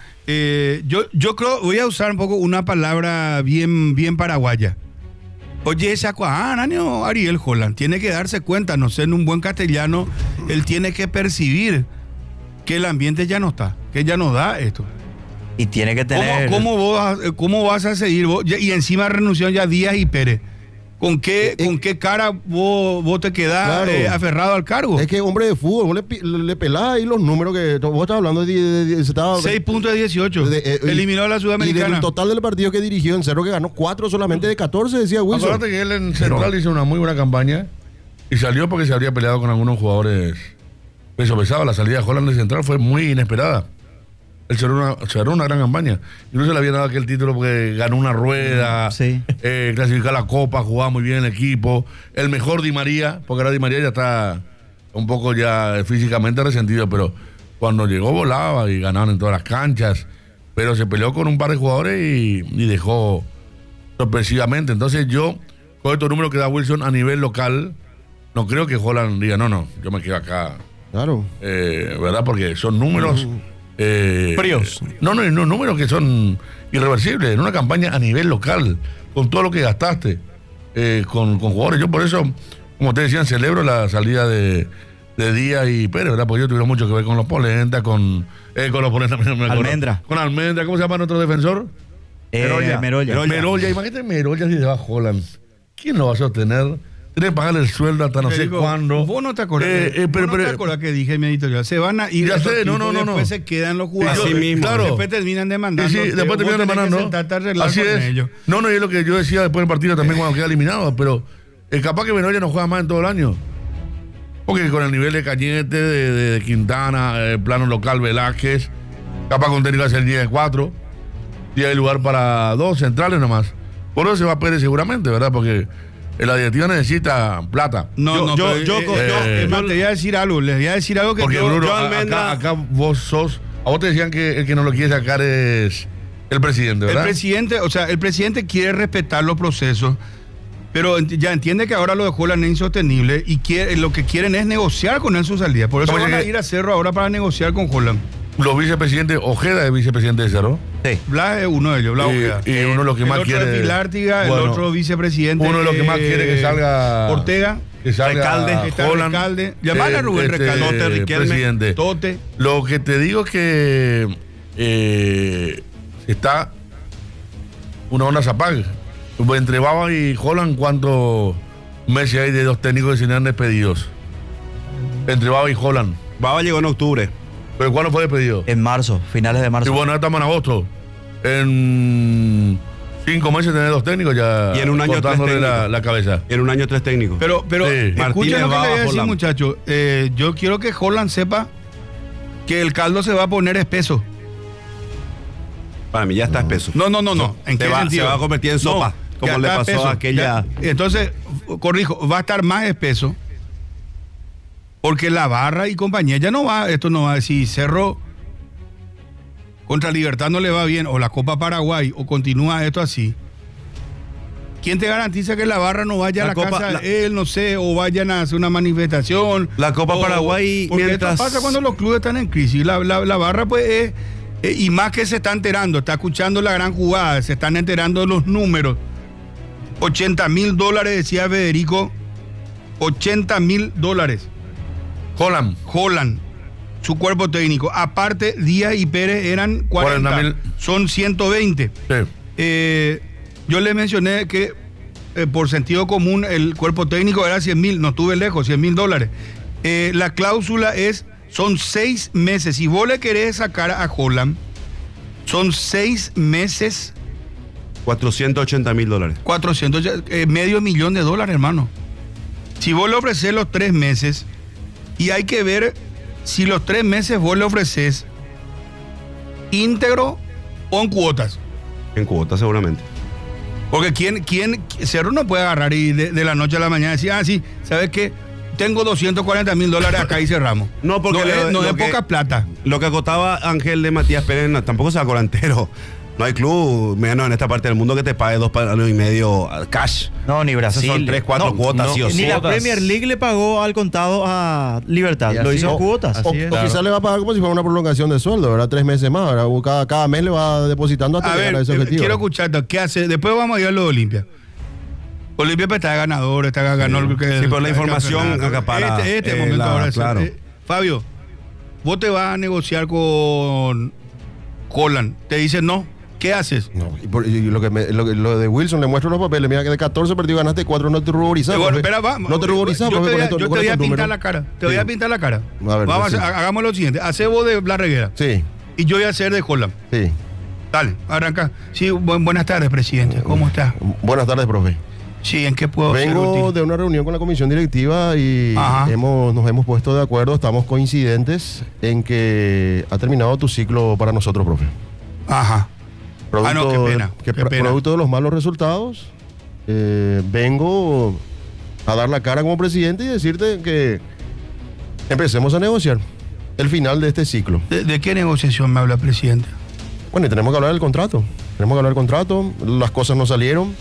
yo creo, voy a usar un poco una palabra bien paraguaya. Oye, ese acuaranio Ariel Holland tiene que darse cuenta, no sé, en un buen castellano, él tiene que percibir que el ambiente ya no está, que ya no da esto. Y tiene que tener... ¿Cómo vas a seguir vos? Y encima renunció ya Díaz y Pérez. ¿Con qué cara vos te quedás Claro. aferrado al cargo? Es que hombre de fútbol, vos le pelás ahí los números que vos estás hablando se estaba 6 puntos de 18. Eliminó a la y Sudamericana. del total del partido que dirigió en Cerro, que ganó 4 solamente de 14, decía Wilson. Acuérdate que él en Central hizo una muy buena campaña y salió porque se habría peleado con algunos jugadores peso pesado. La salida de Holland de Central fue muy inesperada. Él cerró una gran campaña. Incluso le habían dado aquel título porque ganó una rueda, Sí. clasificó a la Copa, jugaba muy bien el equipo. El mejor Di María, porque ahora Di María ya está un poco ya físicamente resentido, pero cuando llegó volaba y ganaban en todas las canchas. Pero se peleó con un par de jugadores y dejó sorpresivamente. Entonces yo, con estos números que da Wilson a nivel local, no creo que Holland diga, no, yo me quedo acá. Claro. ¿Verdad? Porque son números... Fríos. No, números que son irreversibles en una campaña a nivel local, con todo lo que gastaste, con jugadores. Yo por eso, como ustedes decían, celebro la salida de Díaz y Pérez, ¿verdad? Porque ellos tuvieron mucho que ver con los Polenta, con los Polenta, me acuerdo. Almendra. Con Almendra, ¿cómo se llama nuestro defensor? Merolla. Merolla, imagínate Merolla si se va a Holland. ¿Quién lo va a sostener? Tiene que pagarle el sueldo hasta no sé Federico, cuándo. Vos no te acordás. Vos no te acordás que dije en mi editorial. Se van a ir. Ya esos sé, no, tipos, no. Después se quedan los jugadores. Así mismo. Claro. Después terminan demandando. Sí, después terminan demandando. Así es. Ellos. No, y es lo que yo decía después del partido también cuando queda eliminado, pero capaz que Merolla no juega más en todo el año. Porque con el nivel de Cañete, de Quintana, el plano local Velázquez, capaz con técnico hacer el 10 de 4, y hay lugar para 2 centrales nomás. Por eso se va a Pérez seguramente, ¿verdad? Porque la directiva necesita plata. Es más, te voy a decir algo. Les voy a decir algo que porque Bruno, acá vos sos... A vos te decían que el que no lo quiere sacar es el presidente, ¿verdad? El presidente quiere respetar los procesos, pero ya entiende que ahora lo de Holland es insostenible y lo que quieren es negociar con él su salida. Por eso van a ir a Cerro ahora para negociar con Holland. Los vicepresidentes, Ojeda es vicepresidente de Cerro. Sí. Blas es uno de ellos, Blas Ojeda. Y uno de los que más quiere... El otro es Pilártiga, el otro vicepresidente... Uno de los que más quiere que salga... Ortega. Que salga Holland. Recalde. Llamale a Rubén Recalde. Tote, Riquelme. Presidente. Tote. Lo que te digo es que está una onda zapag. Entre Baba y Holland, ¿cuánto meses hay de 2 técnicos que se han despedidos. Entre Baba y Holland. Baba llegó en octubre. ¿Pero cuándo fue despedido? En marzo, finales de Y marzo. bueno, ya estamos en agosto. En 5 meses tener 2 técnicos ya. Y en un año 3 cortándole técnicos. la cabeza. En un año 3 técnicos. Pero Sí. escuchen Martínez, lo que Baba, le voy a decir, Holland. muchachos. Yo quiero que Holland sepa que el caldo se va a poner espeso. Para mí ya está espeso. No. ¿En qué Se sentido? va a convertir en sopa, como ya le está pasó espeso. a aquella. Ya. Entonces, corrijo, va a estar más espeso. Porque la barra y compañía ya no va, esto no va. Si Cerro contra Libertad no le va bien, o la Copa Paraguay, o continúa esto así, ¿quién te garantiza que la barra no vaya a la Copa- casa de él, no sé, o vayan a hacer una manifestación? La Copa Paraguay, Porque mientras- esto pasa cuando los clubes están en crisis. La barra, pues, y más que se está enterando, está escuchando la gran jugada, se están enterando de los números. $80,000, decía Federico. $80,000. Holland, su cuerpo técnico. Aparte, Díaz y Pérez eran 40. 40.000. Son 120. Sí. Yo le mencioné que por sentido común el cuerpo técnico era 100,000. No estuve lejos, $100,000. La cláusula son 6 meses. Si vos le querés sacar a Holland, son 6 meses. $480,000. 400, $500,000, hermano. Si vos le ofreces los 3 meses, y hay que ver si los 3 meses vos le ofreces íntegro o en cuotas. En cuota, seguramente. Porque Cerro no puede agarrar y de la noche a la mañana decir, sí, ¿sabes qué? Tengo $240,000 acá y cerramos. No, porque no lo es que- poca plata. Lo que acotaba Ángel de Matías Pérez tampoco se va a cobrar entero. No hay club, menos en esta parte del mundo, que te pague 2,5 años cash. No, ni Brasil. Son 3, 4 cuotas, sí o sí. Ni la Cuotas. Premier League le pagó al contado a Libertad. Y Lo así- hizo en o- cuotas. O, es. o quizás le va a pagar como si fuera una prolongación de sueldo, ¿verdad? 3 meses más, ¿verdad? Cada mes le va depositando hasta A llegar ver, a ese objetivo. quiero escucharte. ¿Qué hace? Después vamos a ir a lo de Olimpia. Olimpia pues, está ganador, está ganador. Sí, pero la información acapara, Este momento ahora es. claro. Fabio, vos te vas a negociar con Holland. Te dicen no. ¿Qué haces? No, y lo de Wilson, le muestro los papeles. Mira que de 14 partidos ganaste 4, no te ruborizás. Bueno, profe. espera, vamos. No te ruborizás, Yo profe, te voy a- con yo te voy a estos pintar números. la cara. Te voy Sí. a pintar la cara. A ver, Vamos sí. hagamos lo siguiente. Hacé vos de la reguera. Sí, Y yo voy a hacer de Holland. sí. Dale, arranca. Sí, buenas tardes, presidente. ¿Cómo está? Buenas tardes, profe. Sí, ¿en qué puedo ser Vengo útil? de una reunión con la comisión directiva y Ajá. nos hemos puesto de acuerdo, estamos coincidentes en que ha terminado tu ciclo para nosotros, profe. Ajá. No, qué pena, qué pena. Producto de los malos resultados, vengo a dar la cara como presidente y decirte que empecemos a negociar el final de este ciclo. ¿De qué negociación me habla, presidente? Bueno, y tenemos que hablar del contrato. Tenemos que hablar del contrato. Las cosas no salieron.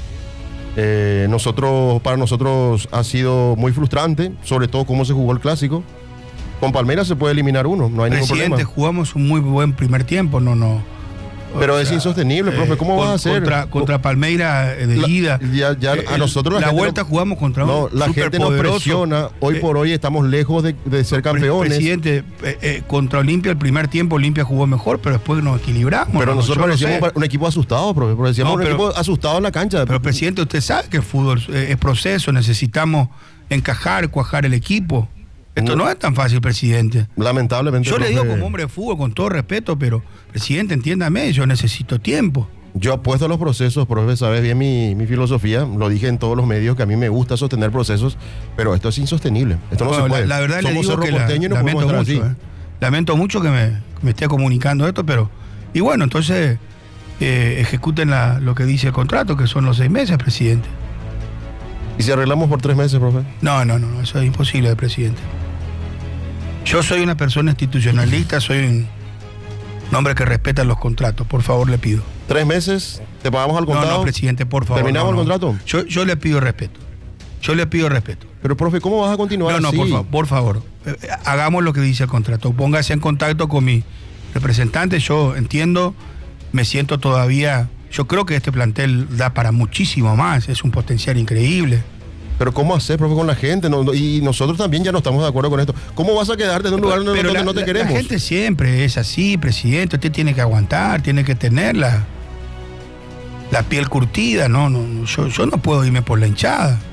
Para nosotros ha sido muy frustrante, sobre todo cómo se jugó el clásico. Con Palmeiras se puede eliminar uno, no hay ningún Presidente, problema. jugamos un muy buen primer tiempo, no. Pero O es sea, insostenible, profe. ¿Cómo vas a hacer? Contra Palmeiras de La- ida. ya a nosotros la la gente vuelta no- jugamos contra No, un la gente nos superpoderoso. presiona. Hoy por hoy estamos lejos de ser campeones. Presidente, contra Olimpia el primer tiempo Olimpia jugó mejor, pero después nos equilibramos. Pero ¿no? nosotros Yo no sé. parecíamos un equipo asustado, profe. Parecíamos No, un pero- equipo asustado en la cancha. Pero presidente, usted sabe que el fútbol es proceso, necesitamos cuajar el equipo. Esto no es tan fácil, presidente. Lamentablemente. Yo le digo profe, como hombre de fútbol, con todo respeto, pero presidente, entiéndame, yo necesito tiempo. Yo apuesto a los procesos, profe, sabes bien mi filosofía. Lo dije en todos los medios que a mí me gusta sostener procesos, pero esto es insostenible. Esto no Bueno, se puede. la verdad le Somos digo Cerro que Porteño y no lamento podemos mucho, estar así. Lamento mucho que me esté comunicando esto, pero... Y bueno, entonces ejecuten lo que dice el contrato, que son los 6 meses, presidente. ¿Y si arreglamos por 3 meses, profe? No, eso es imposible, presidente. Yo soy una persona institucionalista, soy un hombre que respeta los contratos, por favor le pido. 3 meses, te pagamos al contado. No, presidente, por favor. ¿Terminamos no, el no. contrato? Yo le pido respeto. Yo le pido respeto. Pero, profe, ¿cómo vas a continuar No, así? por favor. Hagamos lo que dice el contrato. Póngase en contacto con mi representante. Yo entiendo, me siento todavía... Yo creo que este plantel da para muchísimo más. Es un potencial increíble. Pero ¿cómo hacer, profe, con la gente? Y nosotros también ya no estamos de acuerdo con esto. ¿Cómo vas a quedarte en un lugar donde no te queremos? La gente siempre es así, presidente. Usted tiene que aguantar, tiene que tener la piel curtida. No, yo no puedo irme por la hinchada.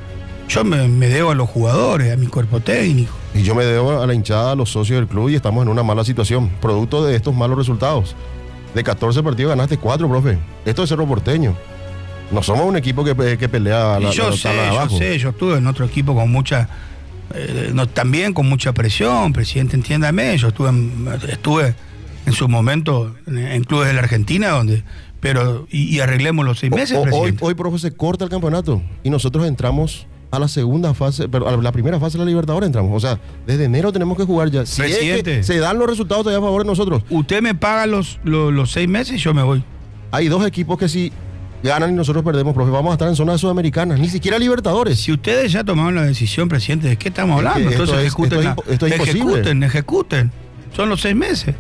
Yo me debo a los jugadores, a mi cuerpo técnico. Y yo me debo a la hinchada, a los socios del club y estamos en una mala situación, producto de estos malos resultados. De 14 partidos ganaste 4, profe. Esto es Cerro Porteño. No somos un equipo que pelea a la yo estuve en otro equipo con mucha, también con mucha presión, presidente, entiéndame, yo estuve en su momento en clubes de la Argentina, y arreglemos los 6 meses, presidente. Hoy, profe, se corta el campeonato y nosotros entramos a la segunda fase, pero a la primera fase de la Libertadores entramos. O sea, desde enero tenemos que jugar ya. Si presidente, es que se dan los resultados todavía a favor de nosotros. Usted me paga los 6 meses y yo me voy. Hay 2 equipos que si ganan y nosotros perdemos, profe, vamos a estar en zona sudamericana, ni siquiera Libertadores. Si ustedes ya tomaron la decisión, presidente, ¿de qué estamos hablando? Entonces esto es imposible. Ejecuten. Son los 6 meses.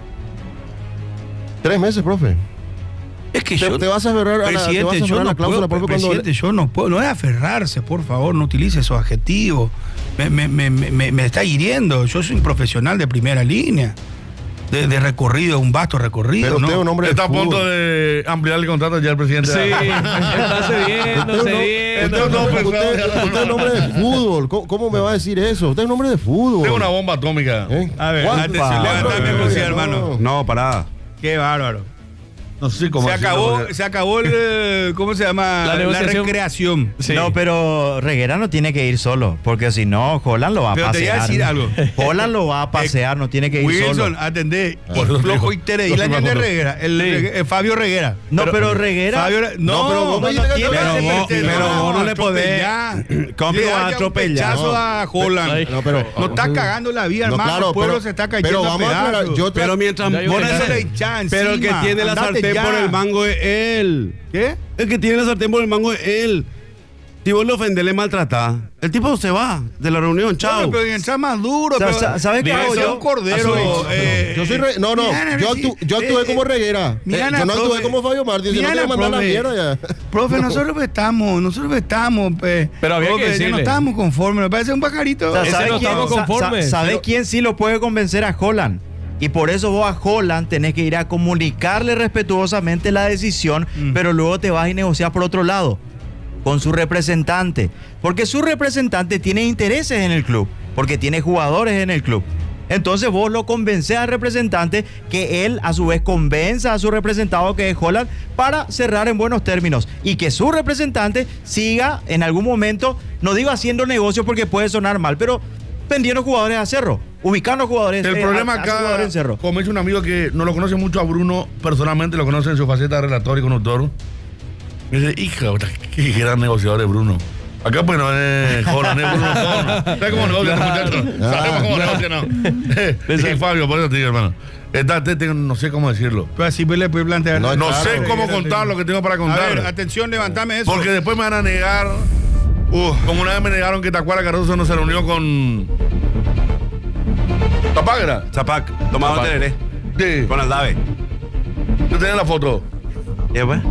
3 meses, profe. Es que te vas a aferrar a la cláusula, profe, presidente, yo no puedo, no es aferrarse, por favor, no utilice esos adjetivos. Me está hiriendo. Yo soy un profesional de primera línea. De recorrido, un vasto recorrido. Pero usted ¿no? un hombre está a punto de ampliar el contrato ya el presidente. Sí, está cediendo. Usted es un hombre de fútbol. ¿Cómo me va a decir eso? Usted es un hombre de fútbol. Tengo una bomba atómica. A ver, atención, levantame, hermano. No, pará. Qué bárbaro. No sé cómo se acabó el ¿cómo se llama? La recreación. Sí. No, pero Reguera no tiene que ir solo, porque si no, Holland lo va a pasear. Pero te voy a decir algo. Holland lo va a pasear, no tiene que ir solo. Wilson, atendé. Flojo y Tere y la de Reguera. El Fabio Reguera. No, pero Reguera. Pero vos no le podés. ¿Cómo va a atropellar a Holland? No está cagando la vida, hermano. El pueblo se está cayendo a pedazos. Pero mientras pero el que tiene la sartén por el mango es él. ¿Qué? El que tiene la sartén por el mango es él. Si vos lo ofendés, le maltratás, el tipo se va de la reunión, chao. Pero entrar más duro. ¿Sabes qué hago yo? Un cordero. Yo soy yo actué como Reguera. Yo no actué como Fabio Martínez. Yo no te mandé la mierda ya. Profe, nosotros estamos. Pero había que decirle. No estamos conformes, me parece un pajarito. ¿Sabes quién sí lo puede convencer a Holland? Y por eso vos a Holland tenés que ir a comunicarle respetuosamente la decisión, pero luego te vas y negociar por otro lado, con su representante. Porque su representante tiene intereses en el club, porque tiene jugadores en el club. Entonces vos lo convencés al representante, que él a su vez convenza a su representado, que es Holland, para cerrar en buenos términos. Y que su representante siga en algún momento, no digo haciendo negocios porque puede sonar mal, pero vendiendo jugadores a Cerro, ubicando jugadores. El problema acá, en Cerro. como dice un amigo que no lo conoce mucho a Bruno, personalmente lo conoce en su faceta de relator y conductor, me dice, hija, qué gran negociador es Bruno. Acá pues no es Holland, es Bruno Torno. ¿Sabes cómo negocia este muchacho? Sabemos cómo negocia, ¿no? Sí, Fabio, por eso te digo, hermano. No sé cómo decirlo. Pero así le puede plantear. No sé cómo contar lo que tengo para contar. A ver, atención, levantame eso. Porque después me van a negar. Como una vez me negaron que Tacuara Cardoso no se reunió con Zapac. Zapac, tomado tereré. Sí. Con Aldave. Yo tenía la foto. ¿Y pues?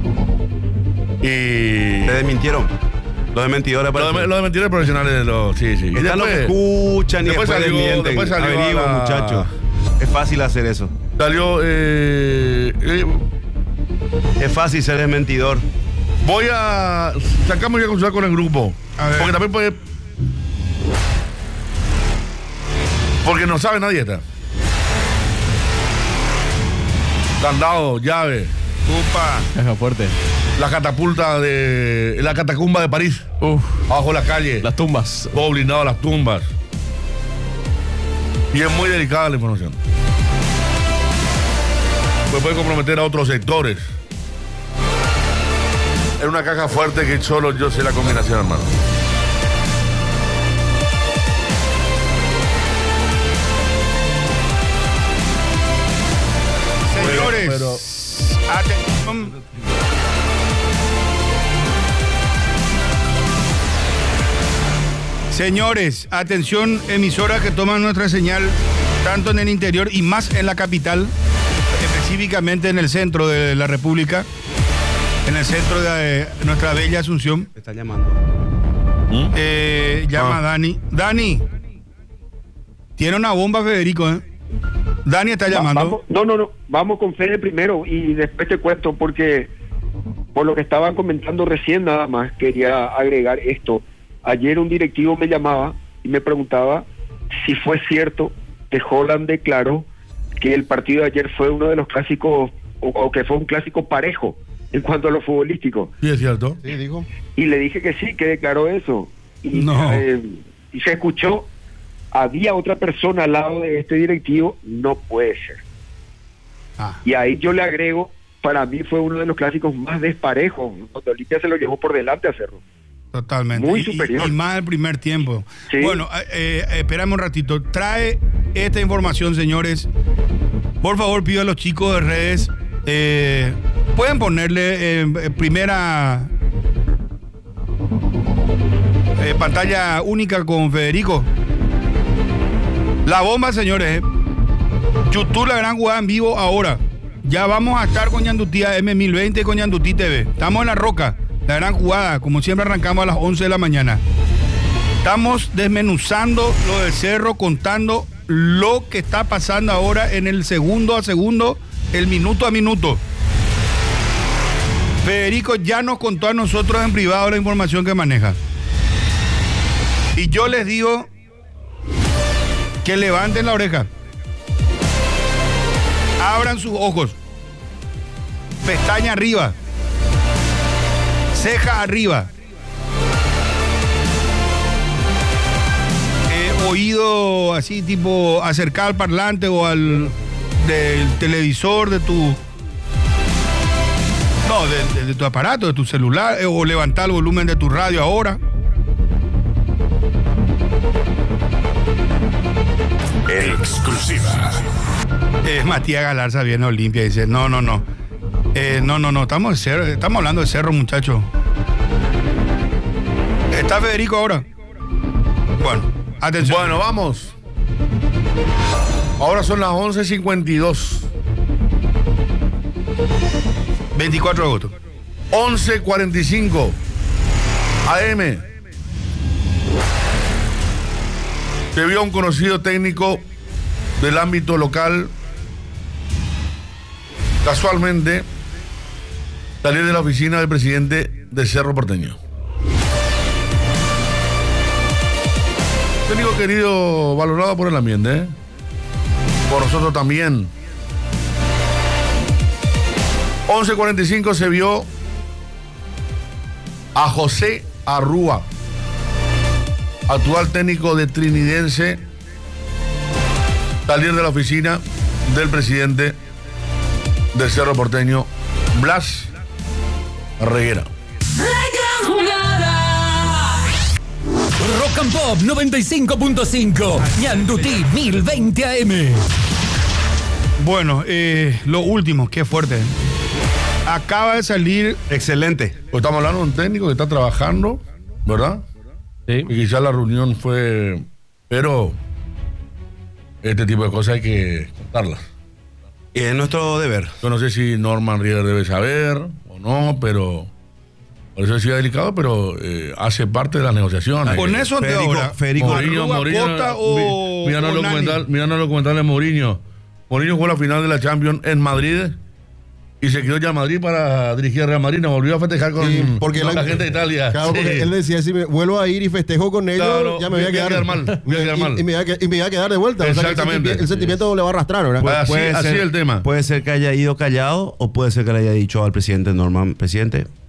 Y te desmintieron. Los desmentidores. Los desmentidores profesionales. Sí. Están los que escuchan y después desmienten. Después salió averiguan, muchachos. Es fácil hacer eso. Salió. Es fácil ser desmentidor. Voy a sacarme y a consultar con el grupo. Porque también puede. Porque no sabe nadie está. Candado, llave. Caja fuerte. La catapulta de. La catacumba de París. Abajo de la calle. Las tumbas. Todo blindado a las tumbas. Y es muy delicada la información. Pues puede comprometer a otros sectores. Es una caja fuerte que solo yo sé la combinación, hermano. Señores, atención. Señores, atención, emisoras que toman nuestra señal tanto en el interior y más en la capital, específicamente en el centro de la República. En el centro de nuestra bella Asunción. Me está llamando. Llama Dani. Dani. Tiene una bomba, Federico, ¿eh? Dani está llamando. No. Vamos con Fede primero y después te cuento, porque por lo que estaban comentando recién, nada más quería agregar esto. ayer un directivo me llamaba y me preguntaba si fue cierto que Holland declaró que el partido de ayer fue uno de los clásicos, o que fue un clásico parejo en cuanto a lo futbolístico. Sí, es cierto. Sí, dijo. Y le dije que sí, que declaró eso. Y, No. Y se escuchó, había otra persona al lado de este directivo, no puede ser. Ah. Y ahí yo le agrego, para mí fue uno de los clásicos más desparejos, cuando Olimpia se lo llevó por delante a Cerro. Totalmente. Muy Y- superior. Y más el primer tiempo. Sí. Bueno, espérame un ratito. Trae esta información, señores. Por favor, pido a los chicos de redes. Pueden ponerle primera pantalla única con Federico. La bomba, señores. YouTube, la gran jugada en vivo ahora. Ya vamos a estar con Ñandutí M1020 y con Ñandutí TV. Estamos en La Roca, la gran jugada. Como siempre arrancamos a las 11 de la mañana. Estamos desmenuzando lo del Cerro, contando lo que está pasando ahora en el segundo a segundo, el minuto a minuto. Federico ya nos contó a nosotros en privado la información que maneja. Y yo les digo que levanten la oreja. Abran sus ojos. Pestaña arriba. Ceja arriba. Oído así tipo acercar al parlante o al del televisor de tu... No, de tu aparato, de tu celular, o levantar el volumen de tu radio ahora. Exclusiva. Matías Galarza viene a Olimpia y dice, no, estamos hablando de Cerro, muchachos. ¿Está Federico ahora? Bueno, atención. Bueno, vamos. Ahora son las 11:52. 24 de agosto. 11:45 AM. Se vio a un conocido técnico del ámbito local casualmente salir de la oficina del presidente de Cerro Porteño. Técnico querido, valorado por el ambiente, ¿eh? Por nosotros también. 11:45 se vio a José Arrúa, actual técnico de Trinidense, salir de la oficina del presidente del Cerro Porteño, Blas Reguera. Rock and Pop 95.5. Ñandutí 1020 AM. Bueno, lo último, qué fuerte. Acaba de salir... Excelente. Pues estamos hablando de un técnico que está trabajando, ¿verdad? Sí. Y quizás la reunión fue... Pero este tipo de cosas hay que contarlas. Y es nuestro deber. Yo no sé si Norman Rieder debe saber o no, pero... Por eso decía delicado, pero hace parte de las negociaciones. Con eso ante ahora. Federico, Arrúa, Cota o mirando el Nani. documental de Mourinho. Mourinho jugó la final de la Champions en Madrid y se quedó ya a Madrid para dirigir a Real Madrid. No volvió a festejar con la gente de Italia. Claro, Sí. porque él decía, si me vuelvo a ir y festejo con ellos, Claro, ya me voy a quedar mal. Me voy a quedar mal. Y me voy a quedar de vuelta. O sea, que Exactamente. el sentimiento le va a arrastrar, ¿verdad? Pues así es el tema. Puede ser que haya ido callado o puede ser que le haya dicho al presidente Norman, presidente,